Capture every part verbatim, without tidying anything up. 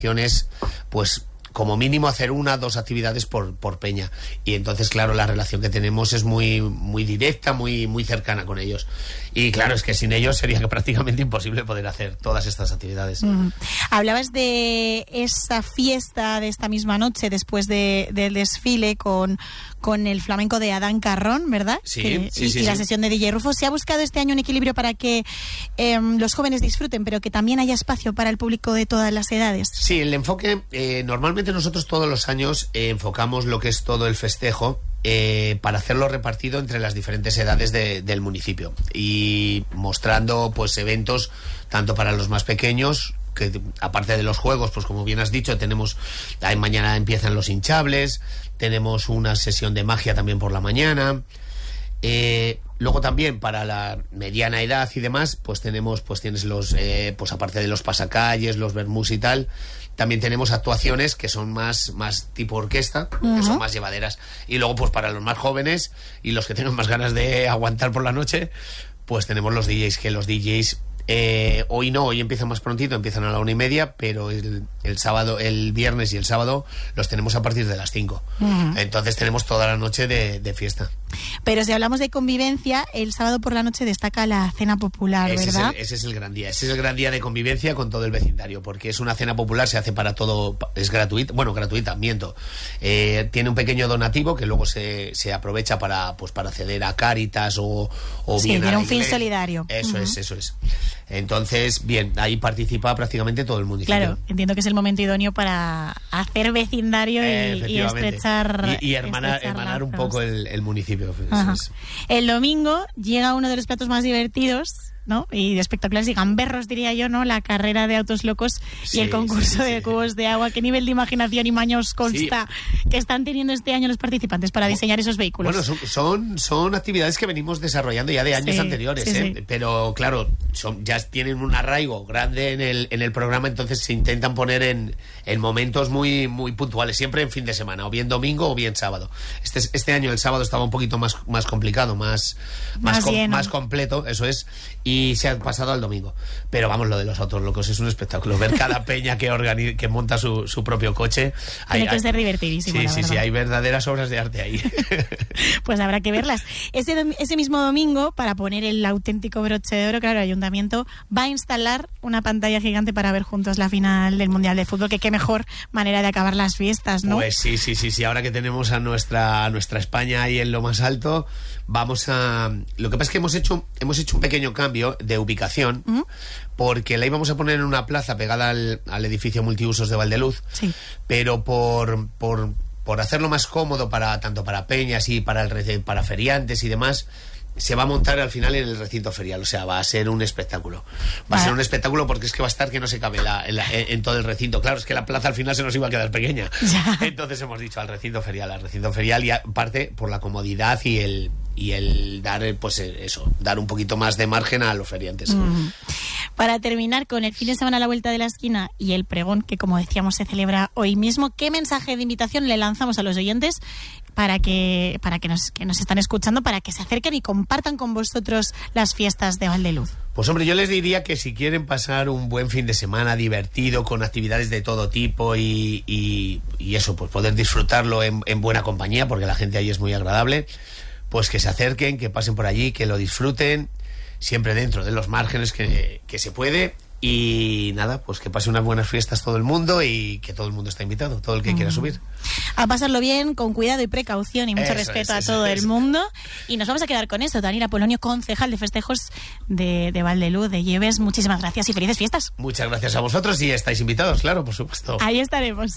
es, pues, como mínimo hacer una, dos actividades por, por peña. Y entonces, claro, la relación que tenemos es muy, muy directa, muy, muy cercana con ellos. Y claro, es que sin ellos sería que prácticamente imposible poder hacer todas estas actividades. Mm. Hablabas de esa fiesta de esta misma noche, después de, del desfile con, con el flamenco de Adán Carrón, ¿verdad? Sí, que, sí, y, sí. Y la sí. sesión de D J Rufo. ¿Se ha buscado este año un equilibrio para que eh, los jóvenes disfruten, pero que también haya espacio para el público de todas las edades? Sí, el enfoque, eh, normalmente nosotros todos los años eh, enfocamos lo que es todo el festejo eh, para hacerlo repartido entre las diferentes edades de, del municipio y mostrando pues eventos tanto para los más pequeños, que aparte de los juegos, pues como bien has dicho, tenemos, ahí mañana empiezan los hinchables, tenemos una sesión de magia también por la mañana. Eh, luego también para la mediana edad y demás, pues tenemos, pues tienes los, eh, pues aparte de los pasacalles, los vermús y tal, también tenemos actuaciones que son más, más tipo orquesta, uh-huh. que son más llevaderas. Y luego, pues para los más jóvenes y los que tengan más ganas de aguantar por la noche, pues tenemos los D Js, que los D Js Eh, hoy no, hoy empiezan más prontito, empiezan a la una y media, pero el, el sábado, el viernes y el sábado los tenemos a partir de las cinco. Uh-huh. Entonces tenemos toda la noche de, de fiesta. Pero si hablamos de convivencia, el sábado por la noche destaca la cena popular, ese ¿verdad? Es el, ese es el gran día, ese es el gran día de convivencia con todo el vecindario, porque es una cena popular, se hace para todo, es gratuita, bueno, gratuita, miento. Eh, tiene un pequeño donativo que luego se, se aprovecha para, pues, para acceder a Cáritas o, o sí, bien tiene a un fin iglesia. solidario. Eso uh-huh. es, eso es. Entonces, bien, ahí participa prácticamente todo el municipio. Claro, entiendo que es el momento idóneo para hacer vecindario y, y estrechar y, y hermanar, estrechar hermanar un lazos. poco el, el municipio. Es. El domingo llega uno de los platos más divertidos, ¿no? Y de espectaculares y gamberros, diría yo, ¿no? La carrera de autos locos sí, y el concurso sí, sí, de sí. cubos de agua. ¿Qué nivel de imaginación y maños consta sí. que están teniendo este año los participantes para diseñar esos vehículos? Bueno, son, son, son actividades que venimos desarrollando ya de años sí, anteriores, sí, ¿eh? Sí. Pero claro, son, ya tienen un arraigo grande en el, en el programa, entonces se intentan poner en, en momentos muy, muy puntuales, siempre en fin de semana, o bien domingo o bien sábado. Este, este año el sábado estaba un poquito más, más complicado, más, más, más, com, más completo, eso es, y se ha pasado al domingo. Pero vamos, lo de los autos locos es un espectáculo. Ver cada peña que organiza, que monta su, su propio coche. Tiene hay, que hay, ser divertidísimo. Sí, la sí, verdad. sí, hay verdaderas obras de arte ahí. Pues habrá que verlas. Ese, ese mismo domingo, para poner el auténtico broche de oro, claro, el ayuntamiento va a instalar una pantalla gigante para ver juntos la final del Mundial de Fútbol, que qué mejor manera de acabar las fiestas, ¿no? Pues sí, sí, sí, sí. Ahora que tenemos a nuestra, a nuestra España ahí en lo más alto, vamos a... Lo que pasa es que hemos hecho, hemos hecho un pequeño cambio de ubicación, ¿Mm? porque la íbamos a poner en una plaza pegada al, al edificio multiusos de Valdeluz, sí. pero por... por por hacerlo más cómodo para tanto para peñas y para el para feriantes y demás, se va a montar al final en el recinto ferial, o sea, va a ser un espectáculo. Va ah. a ser un espectáculo porque es que va a estar que no se cabe la, en, la, en todo el recinto. Claro, es que la plaza al final se nos iba a quedar pequeña. Ya. Entonces hemos dicho al recinto ferial, al recinto ferial, y aparte por la comodidad y el y el dar, pues eso, dar un poquito más de margen a los feriantes. Mm. Para terminar, con el fin de semana a la vuelta de la esquina y el pregón, que como decíamos se celebra hoy mismo, ¿qué mensaje de invitación le lanzamos a los oyentes para que para que nos, que nos están escuchando, para que se acerquen y compartan con vosotros las fiestas de Valdeluz? Pues hombre, yo les diría que si quieren pasar un buen fin de semana divertido, con actividades de todo tipo y, y, y eso, pues poder disfrutarlo en, en buena compañía, porque la gente ahí es muy agradable, pues que se acerquen, que pasen por allí, que lo disfruten, siempre dentro de los márgenes que, que se puede. Y nada, pues que pase unas buenas fiestas todo el mundo y que todo el mundo está invitado, todo el que mm. quiera subir. A pasarlo bien, con cuidado y precaución y mucho eso respeto es, a todo es, el es. mundo. Y nos vamos a quedar con esto. Daniel Apolonio, concejal de festejos de, de Valdeluz, de Lleves. Muchísimas gracias y felices fiestas. Muchas gracias a vosotros y estáis invitados, claro, por supuesto. Ahí estaremos.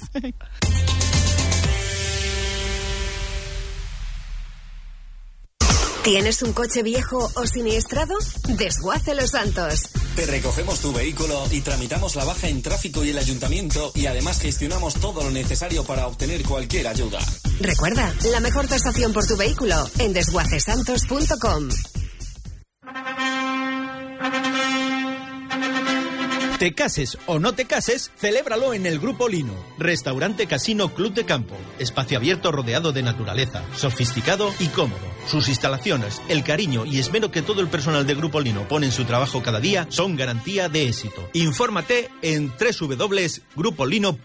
¿Tienes un coche viejo o siniestrado? Desguace Los Santos. Te recogemos tu vehículo y tramitamos la baja en tráfico y el ayuntamiento, y además gestionamos todo lo necesario para obtener cualquier ayuda. Recuerda, la mejor tasación por tu vehículo en desguace santos punto com. Te cases o no te cases, celébralo en el Grupo Lino. Restaurante Casino Club de Campo. Espacio abierto rodeado de naturaleza, sofisticado y cómodo. Sus instalaciones, el cariño y esmero que todo el personal de Grupo Lino pone en su trabajo cada día son garantía de éxito. Infórmate en doble u doble u doble u punto grupo lino